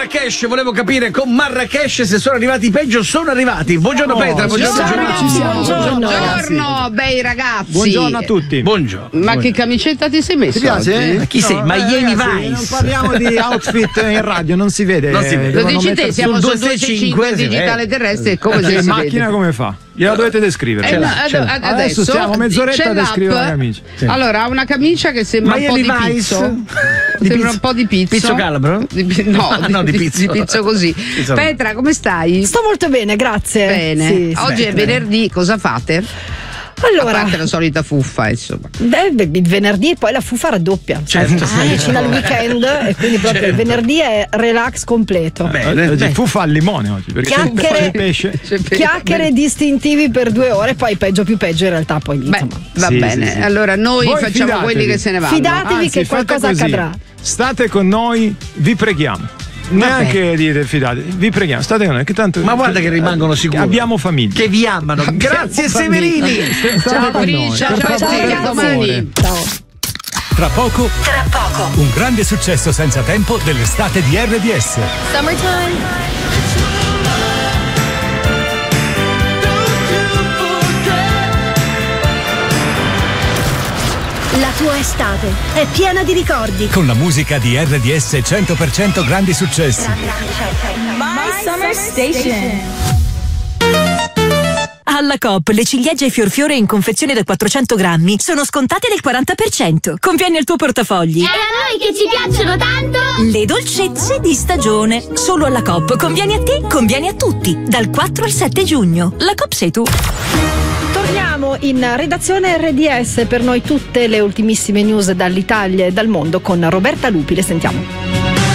Marrakesh, volevo capire con Marrakesh se sono arrivati peggio, sono arrivati. Buongiorno Petra, buongiorno bei ragazzi. Buongiorno a tutti. Buongiorno. Ma che camicetta ti sei messo? Ti piace? Ma chi sei? Miami ragazzi, Vice. non parliamo di outfit in radio, non si vede. Non si vede. Lo dici te, siamo sul 265 265 digitale terrestre, come in si macchina vede? come fa? Gliela dovete descrivere. Adesso stiamo mezz'oretta a descrivere la camicia. Sì. Allora, ha una camicia che sembra Miami un po' di Vice. pizzo. Sembra un po' di pizzo. Pizzo calabro? No, no, di pizzo. Di pizzo così. Pizzo. Petra, come stai? Sto molto bene, grazie. Bene. Sì, Oggi è venerdì, cosa fate? Allora, A parte la solita fuffa, insomma. il venerdì e poi la fuffa raddoppia. Certo, sì. Vicino al weekend e quindi proprio il venerdì è relax completo. Oggi fuffa al limone oggi, perché c'è pesce. Chiacchiere distintivi per 2 ore, poi peggio più peggio in realtà poi insomma. Va bene. Sì. Allora noi Voi facciamo fidatevi. quelli che se ne vanno. Fidatevi Anzi, che fate qualcosa così. accadrà. State con noi, vi preghiamo. Neanche dite fidatevi, vi preghiamo, state con noi. Che tanto, Ma guarda che rimangono sicuri. Abbiamo famiglia. Che vi amano. Grazie Severini. Ciao Priscia, Per ciao favore, a domani. Ciao. Tra poco, un grande successo senza tempo dell'estate di RDS. La tua estate è piena di ricordi. Con la musica di RDS 100% grandi successi. Alla Coop le ciliegie fiorfiore in confezione da 400 grammi sono scontate del 40%. Conviene al tuo portafogli. E a noi che ci piacciono tanto! Le dolcezze di stagione. Solo alla Coop. Conviene a te, conviene a tutti. Dal 4 al 7 giugno. La Coop sei tu. Torniamo in redazione RDS per noi tutte le ultimissime news dall'Italia e dal mondo con Roberta Lupi. Le sentiamo.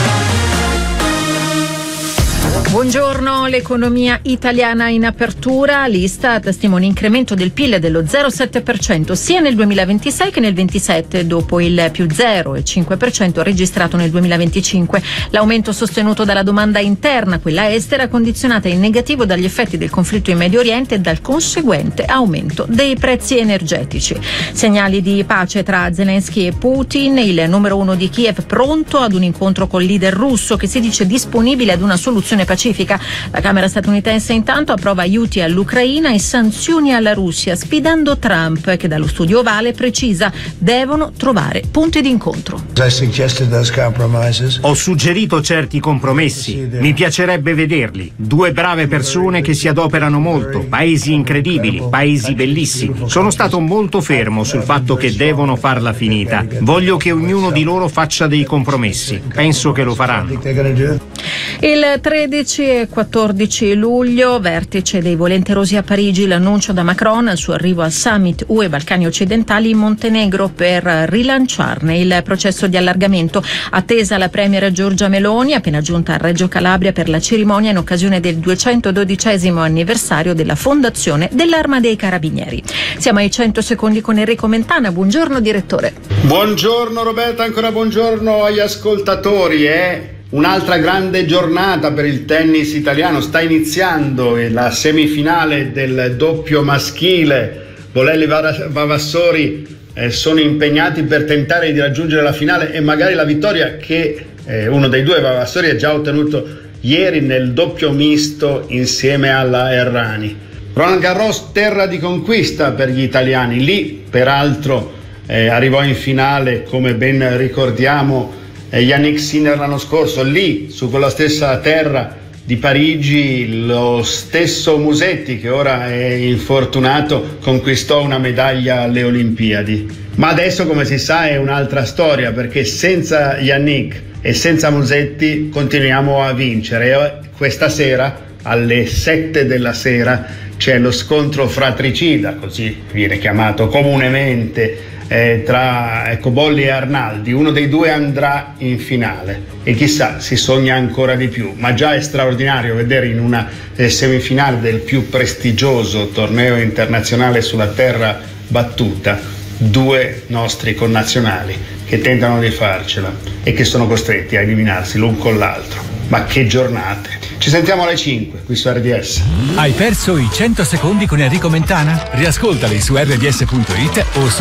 Buongiorno, l'economia italiana in apertura. L'Istat testimonia un incremento del PIL dello 0,7% sia nel 2026 che nel 2027, dopo il più 0,5% registrato nel 2025. L'aumento sostenuto dalla domanda interna, quella estera, condizionata in negativo dagli effetti del conflitto in Medio Oriente e dal conseguente aumento dei prezzi energetici. Segnali di pace tra Zelensky e Putin, il numero 1 di Kiev pronto ad un incontro col leader russo che si dice disponibile ad una soluzione pacifica. La Camera statunitense intanto approva aiuti all'Ucraina e sanzioni alla Russia, sfidando Trump che dallo studio ovale precisa devono trovare punti d'incontro. Ho suggerito certi compromessi, mi piacerebbe vederli. 2 brave persone che si adoperano molto, paesi incredibili, paesi bellissimi. Sono stato molto fermo sul fatto che devono farla finita. Voglio che ognuno di loro faccia dei compromessi. Penso che lo faranno. Il 13 e 14 luglio, vertice dei volenterosi a Parigi, l'annuncio da Macron al suo arrivo al summit UE Balcani occidentali in Montenegro per rilanciarne il processo di allargamento. Attesa la premier Giorgia Meloni, appena giunta a Reggio Calabria per la cerimonia in occasione del 212° anniversario della fondazione dell'Arma dei Carabinieri. Siamo ai 100 secondi con Enrico Mentana. Buongiorno direttore. Buongiorno Roberta, ancora buongiorno agli ascoltatori. Un'altra grande giornata per il tennis italiano, sta iniziando la semifinale del doppio maschile. Bolelli e Vavassori sono impegnati per tentare di raggiungere la finale e magari la vittoria che uno dei due, Vavassori, ha già ottenuto ieri nel doppio misto insieme alla Errani. Roland Garros, terra di conquista per gli italiani, lì peraltro arrivò in finale, come ben ricordiamo, Yannick Sinner l'anno scorso. Lì su quella stessa terra di Parigi lo stesso Musetti, che ora è infortunato, conquistò una medaglia alle Olimpiadi. Ma adesso, come si sa, è un'altra storia, perché senza Yannick e senza Musetti continuiamo a vincere. E questa sera alle 7 della sera c'è lo scontro fratricida, così viene chiamato comunemente, tra Cobolli e Arnaldi. Uno dei due andrà in finale e chissà, si sogna ancora di più, ma già è straordinario vedere in una semifinale del più prestigioso torneo internazionale sulla terra battuta 2 nostri connazionali che tentano di farcela e che sono costretti a eliminarsi l'un con l'altro. Ma che giornate! Ci sentiamo alle 5 qui su RDS. Hai perso i 100 secondi con Enrico Mentana? Riascoltali su rds.it o su